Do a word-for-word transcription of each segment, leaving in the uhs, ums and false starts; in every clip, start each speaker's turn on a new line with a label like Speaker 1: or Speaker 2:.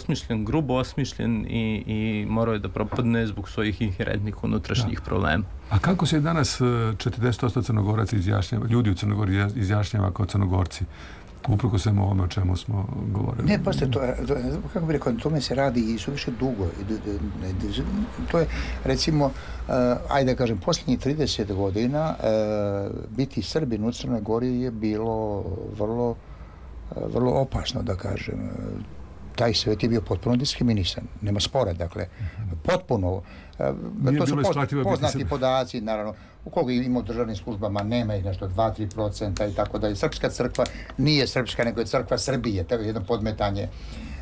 Speaker 1: osmišljen, grubo osmišljen i, i morao je da propadne zbog svojih inherentnih unutrašnjih da. problema.
Speaker 2: A kako se danas četrdeset posto Crnogoraca izjašnjava, ljudi u Crnogori izjašnjava kao Crnogorci? Uprko svemu ovome o čemu smo govorili.
Speaker 3: Ne, postoje to, kako bi rekao, tome se radi i su više dugo. To je, recimo, uh, ajde da kažem, posljednjih trideset godina uh, biti Srbin u Crnoj Gori je bilo vrlo, uh, vrlo opasno, da kažem. Taj svet je bio potpuno diskriminisan. Nema spora, dakle. Potpuno. Uh, to su poz, poznati podaci, naravno. Ukoliko ima u državnim službama, nema ih nešto dva do tri procenta i tako dalje. Srpska crkva nije srpska, nego je crkva Srbije, to je jedno podmetanje. E,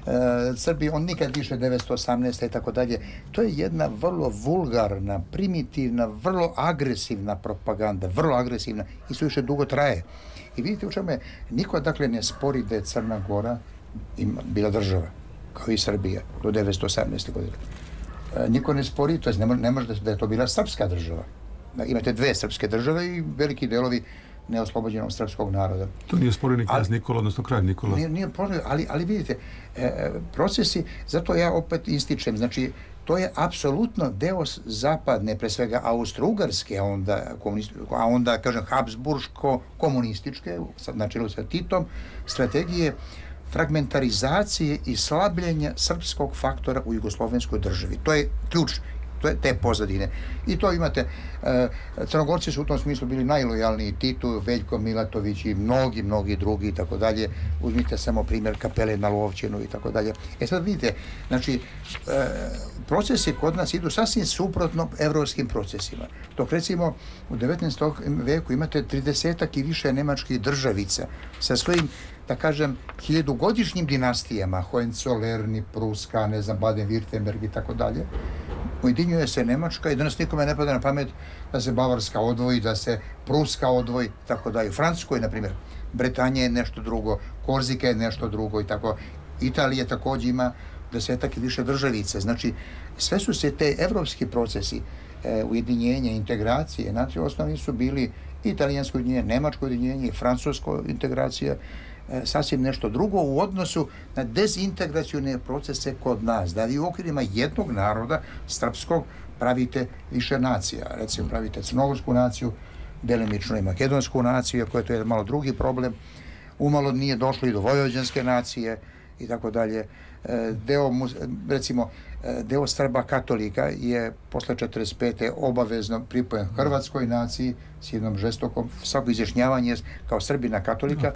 Speaker 3: Srbi, on nikad više devetsto osamnaeste i tako dalje. To je jedna vrlo vulgarna, primitivna, vrlo agresivna propaganda, vrlo agresivna i su više dugo traje. I vidite u čemu je, niko dakle ne spori da je Crna Gora ima, bila država, kao i Srbija, do devetsto osamnaeste godine. E, niko ne spori, to je, ne može, ne može da je to bila srpska država. Imate dve srpske države i veliki delovi neoslobođenog srpskog naroda.
Speaker 2: To nije spori ni knjaz Nikola, odnosno kralj Nikola.
Speaker 3: Nije, nije spori, ali, ali vidite, e, procesi, zato ja opet ističem, znači, to je apsolutno deo zapadne, pre svega Austro-Ugarske, a onda, a onda kažem, Habsburško-komunističke, na čelu sa Titom, strategije fragmentarizacije i slabljenja srpskog faktora u jugoslovenskoj državi. To je ključ te pozadine. I to imate, e, Crnogorci su u tom smislu bili najlojalniji Titu, Veljko Milatović i mnogi, mnogi drugi i tako dalje. Uzmite samo primjer Kapele na Lovćenu i tako dalje. E sad vidite, znači, e, procesi kod nas idu sasvim suprotno evropskim procesima. Dok recimo u devetnaestom veku imate tridesetak i više nemačkih državica sa svojim, da kažem, hiljadugodišnjim dinastijama, Hohenzollern, Pruska, ne znam, Baden-Württemberg i tako dalje. Ujedinjuje se Nemačka i danas nikome ne pada na pamet da se Bavarska odvoji, da se Pruska odvoji, tako da i u Francuskoj, na primjer, Bretanja je nešto drugo, Korzika je nešto drugo i tako. Italija također ima desetak i više državice. Znači, sve su se te evropski procesi e, ujedinjenja, integracije, znači, osnovni su bili italijansko ujedinjenje, nemačko ujedinjenje i francusko integracija, sasvim nešto drugo u odnosu na dezintegracione procese kod nas. Da vi u okvirima jednog naroda, srpskog, pravite više nacija. Recimo, pravite crnogorsku naciju, delimično i makedonsku naciju, koja je to jedan malo drugi problem. Umalo nije došlo i do vojvođanske nacije i tako dalje. Deo, recimo, deo Srba katolika je posle četrdeset pete obavezno pripojen Hrvatskoj naciji s jednom žestokom, svako izjašnjavanje kao Srbina katolika,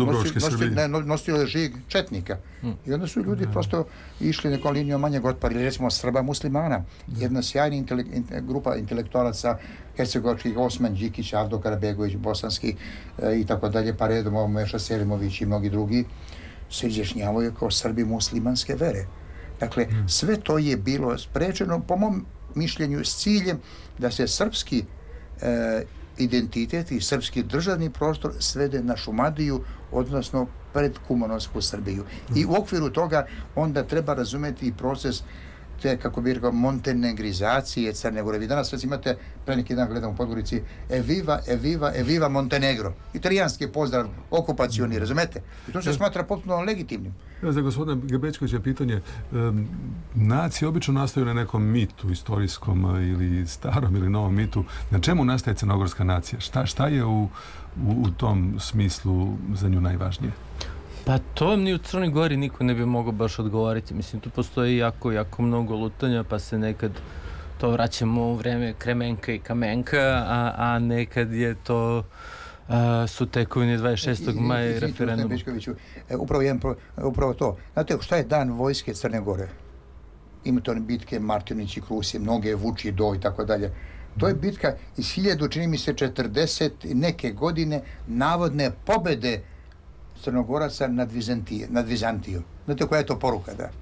Speaker 3: nosio je žig četnika. Hmm. I onda su ljudi hmm. prosto išli nekom linijom manjeg otpora, ili recimo Srba muslimana. Hmm. Jedna sjajna intele, grupa intelektualaca hercegovačkih, Osman Đikić, Avdo Karabegović, bosanski e, i tako dalje, pa redom Meša Selimović i mnogi drugi, se izjašnjavaju kao Srbi muslimanske vere. Dakle, hmm. sve to je bilo sprečeno, po mom mišljenju, s ciljem da se srpski e, identitet i srpski državni prostor svede na Šumadiju, odnosno pred Kumanovsku Srbiju. Hmm. I u okviru toga onda treba razumeti i proces te, kako bi rekao, montenegrizacije Crne Gore. Vi danas već imate, pre neki dan gledam u Podgorici, Eviva, Eviva, Eviva Montenegro. Italijanski pozdrav, okupacioni, razumete? I to se smatra potpuno legitimnim.
Speaker 2: Ja, za gospodina Gebečkovića pitanje, um, nacije obično nastaju na nekom mitu, istorijskom ili starom ili novom mitu. Na čemu nastaje crnogorska nacija? Šta, šta je u, u, u tom smislu za nju najvažnije?
Speaker 1: Pa to vam ni u Crnoj Gori niko ne bi mogao baš odgovoriti. Mislim, tu postoji jako, jako mnogo lutanja, pa se nekad to vraćamo u vreme Kremenka i Kamenka, a, a nekad je to a, su tekovine dvadeset šestog maja referendum.
Speaker 3: Upravo, jedan, upravo to. Znate, šta je dan vojske Crne Gore? Imate one bitke Martinić i Krusije, mnoge Vuči do i tako dalje. To je bitka iz hiljadu, čini mi se, četrdeset neke godine, navodne pobede Crnogoraca nad, nad Vizantijom. Znate koja je to poruka, da?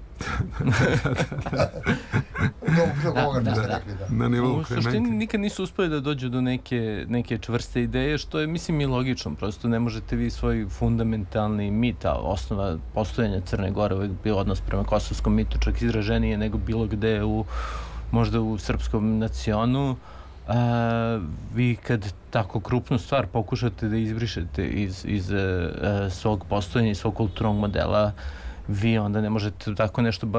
Speaker 1: U suštini nikad nisu uspeli da dođu do neke, neke čvrste ideje, što je, mislim, i logično. Prosto ne možete vi svoj fundamentalni mit, a osnova postojanja Crne Gore uvijek bio odnos prema kosovskom mitu, čak izraženije nego bilo gde u, možda u srpskom nacionu. A, vi kad tako krupnu stvar pokušate da izbrišete iz, iz a, svog postojanja i svog kulturnog modela, vi onda ne možete tako nešto